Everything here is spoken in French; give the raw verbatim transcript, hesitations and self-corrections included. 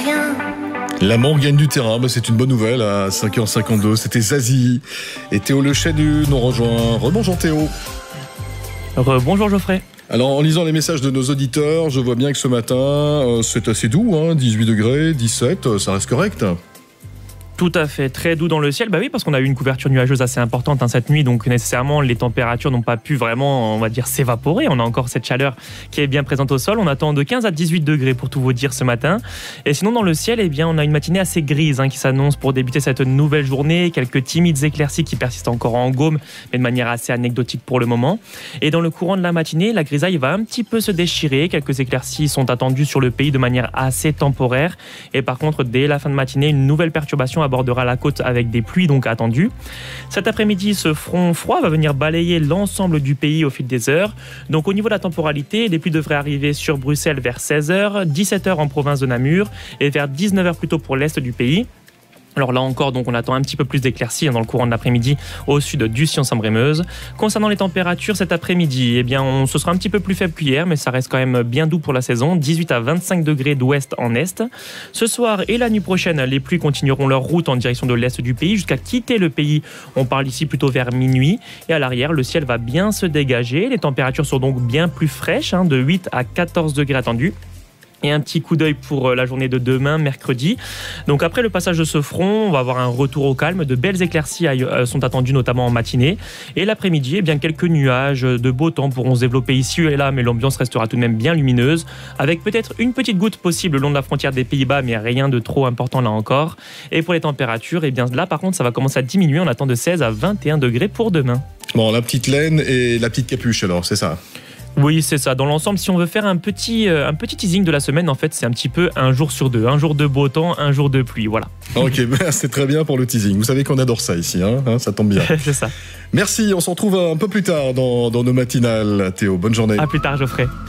rien. L'amour gagne du terrain, bah c'est une bonne nouvelle à cinq heures cinquante-deux. C'était Zazie et Théo Lechédu nous rejoint. Rebonjour Théo. Bonjour Geoffrey. Alors en lisant les messages de nos auditeurs, je vois bien que ce matin euh, c'est assez doux, hein, dix-huit degrés, dix-sept, euh, ça reste correct. Tout à fait, très doux dans le ciel. Bah oui, parce qu'on a eu une couverture nuageuse assez importante hein, cette nuit, donc nécessairement les températures n'ont pas pu vraiment, on va dire, s'évaporer. On a encore cette chaleur qui est bien présente au sol. On attend de quinze à dix-huit degrés pour tout vous dire ce matin. Et sinon dans le ciel, eh bien, on a une matinée assez grise hein, qui s'annonce pour débuter cette nouvelle journée. Quelques timides éclaircies qui persistent encore en Gaume, mais de manière assez anecdotique pour le moment. Et dans le courant de la matinée, la grisaille va un petit peu se déchirer. Quelques éclaircies sont attendues sur le pays de manière assez temporaire. Et par contre, dès la fin de matinée, une nouvelle perturbation abordera la côte avec des pluies donc attendues. Cet après-midi, ce front froid va venir balayer l'ensemble du pays au fil des heures. Donc au niveau de la temporalité, les pluies devraient arriver sur Bruxelles vers seize heures, dix-sept heures en province de Namur et vers dix-neuf heures plutôt pour l'est du pays. Alors là encore, donc on attend un petit peu plus d'éclaircies dans le courant de l'après-midi au sud du Sion-Sambre-et-Meuse. Concernant les températures cet après-midi, eh bien on, ce sera un petit peu plus faible qu'hier, mais ça reste quand même bien doux pour la saison, dix-huit à vingt-cinq degrés d'ouest en est. Ce soir et la nuit prochaine, les pluies continueront leur route en direction de l'est du pays jusqu'à quitter le pays. On parle ici plutôt vers minuit. Et à l'arrière, le ciel va bien se dégager. Les températures sont donc bien plus fraîches, hein, de huit à quatorze degrés attendus. Et un petit coup d'œil pour la journée de demain, mercredi. Donc après le passage de ce front, on va avoir un retour au calme. De belles éclaircies sont attendues notamment en matinée. Et l'après-midi, eh bien, quelques nuages de beau temps pourront se développer ici et là, mais l'ambiance restera tout de même bien lumineuse. Avec peut-être une petite goutte possible le long de la frontière des Pays-Bas, mais rien de trop important là encore. Et pour les températures, eh bien, là par contre, ça va commencer à diminuer. On attend de seize à vingt et un degrés pour demain. Bon, la petite laine et la petite capuche alors, c'est ça ? Oui, c'est ça. Dans l'ensemble, si on veut faire un petit, euh, un petit teasing de la semaine, en fait, c'est un petit peu un jour sur deux. Un jour de beau temps, un jour de pluie, voilà. Ok, c'est très bien pour le teasing. Vous savez qu'on adore ça ici, hein, hein, ça tombe bien. C'est ça. Merci, on se retrouve un peu plus tard dans, dans nos matinales, Théo. Bonne journée. À plus tard, Geoffrey.